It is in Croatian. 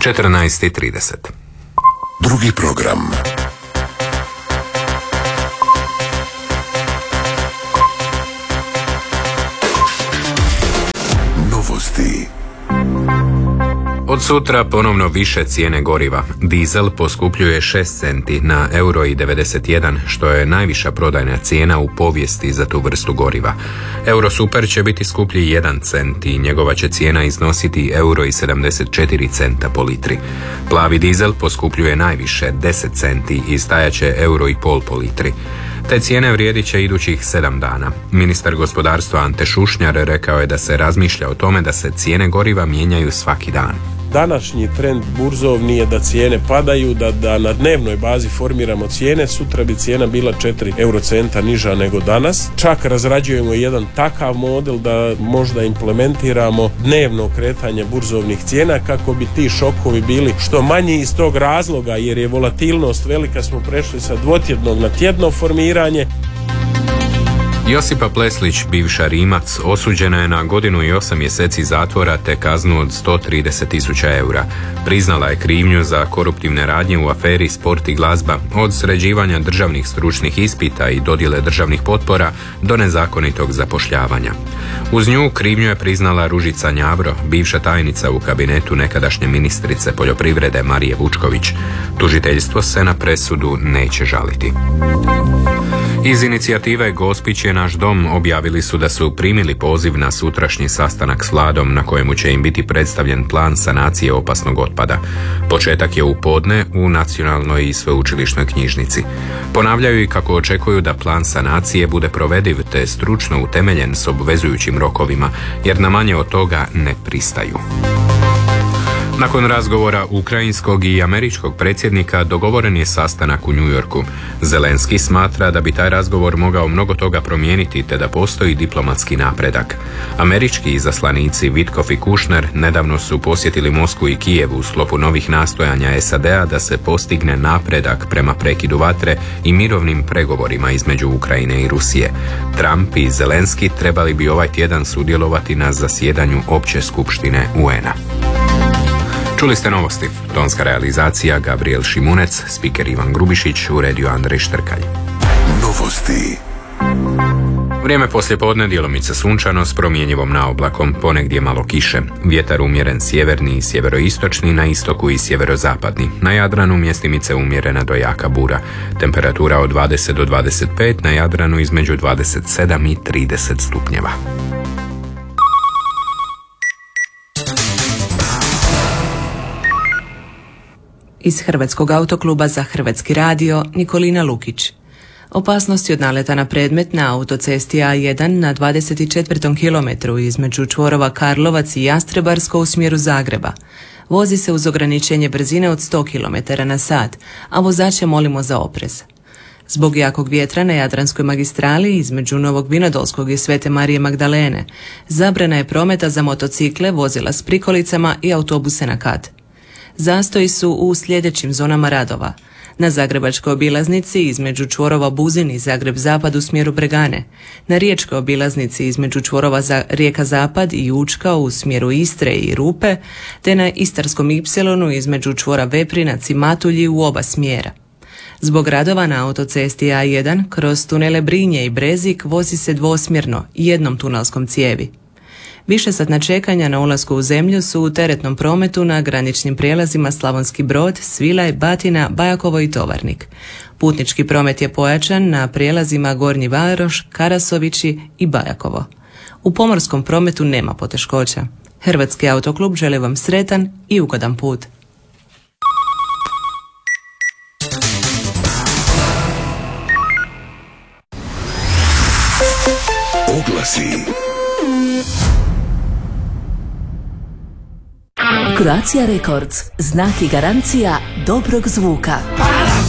14:30. Drugi program. Novosti. Od sutra ponovno više cijene goriva. Dizel poskupljuje 6 centi na €1,91, što je najviša prodajna cijena u povijesti za tu vrstu goriva. Eurosuper će biti skuplji 1 cent i njegova će cijena iznositi €1,74 po litri. Plavi dizel poskupljuje najviše 10 centi i stajaće €1,5 po litri. Te cijene vrijedit će idućih 7 dana. Ministar gospodarstva Ante Šušnjar rekao je da se razmišlja o tome da se cijene goriva mijenjaju svaki dan. Današnji trend burzovni je da cijene padaju, da na dnevnoj bazi formiramo cijene. Sutra bi cijena bila 4 eurocenta niža nego danas. Čak razrađujemo jedan takav model da možda implementiramo dnevno kretanje burzovnih cijena kako bi ti šokovi bili što manji iz tog razloga, jer je volatilnost velika, smo prešli sa dvotjednog na tjedno formiranje. Josipa Pleslić, bivša Rimac, osuđena je na 1 godinu i 8 mjeseci zatvora te kaznu od 130.000 eura. Priznala je krivnju za koruptivne radnje u aferi Sport i glazba, od sređivanja državnih stručnih ispita i dodjele državnih potpora do nezakonitog zapošljavanja. Uz nju krivnju je priznala Ružica Njavro, bivša tajnica u kabinetu nekadašnje ministrice poljoprivrede Marije Vučković. Tužiteljstvo se na presudu neće žaliti. Iz inicijative Gospić je naš dom objavili su da su primili poziv na sutrašnji sastanak s vladom na kojemu će im biti predstavljen plan sanacije opasnog otpada. Početak je u podne u Nacionalnoj i sveučilišnoj knjižnici. Ponavljaju i kako očekuju da plan sanacije bude provediv te stručno utemeljen s obvezujućim rokovima, jer na manje od toga ne pristaju. Nakon razgovora ukrajinskog i američkog predsjednika dogovoren je sastanak u New Yorku. Zelenski smatra da bi taj razgovor mogao mnogo toga promijeniti te da postoji diplomatski napredak. Američki izaslanici Witkoff i Kushner nedavno su posjetili Moskvu i Kijev u sklopu novih nastojanja SAD-a da se postigne napredak prema prekidu vatre i mirovnim pregovorima između Ukrajine i Rusije. Trump i Zelenski trebali bi ovaj tjedan sudjelovati na zasjedanju Opće skupštine UN-a. Čuli ste novosti. Tonska realizacija Gabriel Šimunec, spiker Ivan Grubišić, uredio Andrej Štrkalj. Novosti. Vrijeme poslijepodne djelomice sunčano s promjenjivom naoblakom, ponegdje malo kiše. Vjetar umjeren sjeverni i sjeveroistočni, na istoku i sjeverozapadni. Na Jadranu mjestimice umjerena do jaka bura. Temperatura od 20 do 25, na Jadranu između 27 i 30 stupnjeva. Iz Hrvatskog autokluba za Hrvatski radio Nikolina Lukić. Opasnosti od naleta na predmet na autocesti A1 na 24. kilometru između čvorova Karlovac i Jastrebarsko u smjeru Zagreba. Vozi se uz ograničenje brzine od 100 km/h, a vozače molimo za oprez. Zbog jakog vjetra na Jadranskoj magistrali između Novog Vinodolskog i Svete Marije Magdalene zabrana je prometa za motocikle, vozila s prikolicama i autobuse na kat. Zastoji su u sljedećim zonama radova. Na Zagrebačkoj obilaznici između čvorova Buzin i Zagreb Zapad u smjeru Bregane, na Riječkoj obilaznici između čvorova Rijeka Zapad i Učka u smjeru Istre i Rupe, te na Istarskom Ipsilonu između čvora Veprinac i Matulji u oba smjera. Zbog radova na autocesti A1 kroz tunele Brinje i Brezik vozi se dvosmjerno jednom tunelskom cijevi. Višesatna čekanja na ulasku u zemlju su u teretnom prometu na graničnim prijelazima Slavonski Brod, Svilaj, Batina, Bajakovo i Tovarnik. Putnički promet je pojačan na prijelazima Gornji Varoš, Karasovići i Bajakovo. U pomorskom prometu nema poteškoća. Hrvatski autoklub želi vam sretan i ugodan put. Oglasi. Croatia Records, znak i garancija dobrog zvuka.